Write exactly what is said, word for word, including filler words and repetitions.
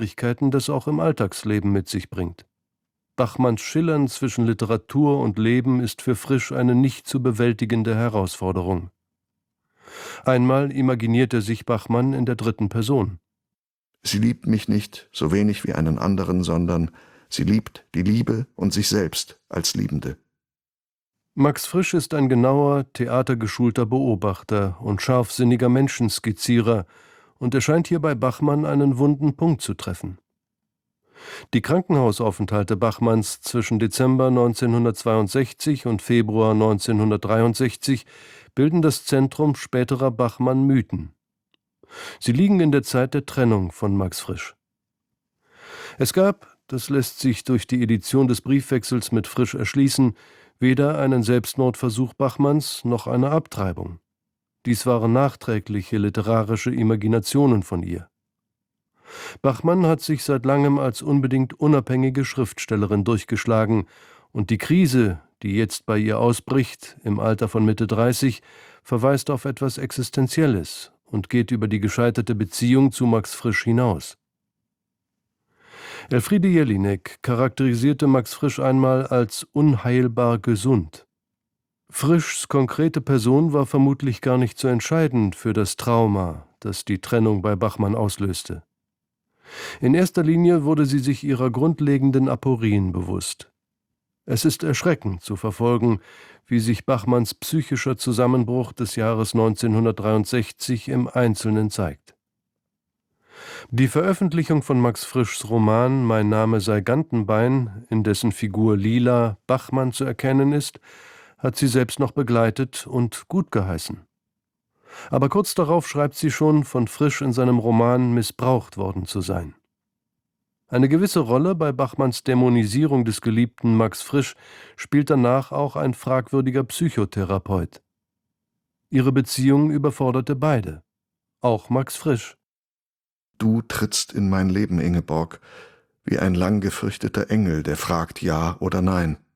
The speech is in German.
Schwierigkeiten, das auch im Alltagsleben mit sich bringt. Bachmanns Schillern zwischen Literatur und Leben ist für Frisch eine nicht zu bewältigende Herausforderung. Einmal imaginiert er sich Bachmann in der dritten Person. Sie liebt mich nicht so wenig wie einen anderen, sondern sie liebt die Liebe und sich selbst als Liebende. Max Frisch ist ein genauer, theatergeschulter Beobachter und scharfsinniger Menschenskizzierer, und er scheint hier bei Bachmann einen wunden Punkt zu treffen. Die Krankenhausaufenthalte Bachmanns zwischen Dezember neunzehnhundertzweiundsechzig und Februar neunzehnhundertdreiundsechzig bilden das Zentrum späterer Bachmann-Mythen. Sie liegen in der Zeit der Trennung von Max Frisch. Es gab, das lässt sich durch die Edition des Briefwechsels mit Frisch erschließen, weder einen Selbstmordversuch Bachmanns noch eine Abtreibung. Dies waren nachträgliche literarische Imaginationen von ihr. Bachmann hat sich seit langem als unbedingt unabhängige Schriftstellerin durchgeschlagen, und die Krise, die jetzt bei ihr ausbricht, im Alter von Mitte dreißig, verweist auf etwas Existenzielles und geht über die gescheiterte Beziehung zu Max Frisch hinaus. Elfriede Jelinek charakterisierte Max Frisch einmal als unheilbar gesund. Frischs konkrete Person war vermutlich gar nicht so entscheidend für das Trauma, das die Trennung bei Bachmann auslöste. In erster Linie wurde sie sich ihrer grundlegenden Aporien bewusst. Es ist erschreckend zu verfolgen, wie sich Bachmanns psychischer Zusammenbruch des Jahres neunzehnhundertdreiundsechzig im Einzelnen zeigt. Die Veröffentlichung von Max Frischs Roman »Mein Name sei Gantenbein«, in dessen Figur Lila Bachmann zu erkennen ist, hat sie selbst noch begleitet und gutgeheißen. Aber kurz darauf schreibt sie schon, von Frisch in seinem Roman missbraucht worden zu sein. Eine gewisse Rolle bei Bachmanns Dämonisierung des geliebten Max Frisch spielt danach auch ein fragwürdiger Psychotherapeut. Ihre Beziehung überforderte beide, auch Max Frisch. Du trittst in mein Leben, Ingeborg, wie ein lang gefürchteter Engel, der fragt Ja oder Nein.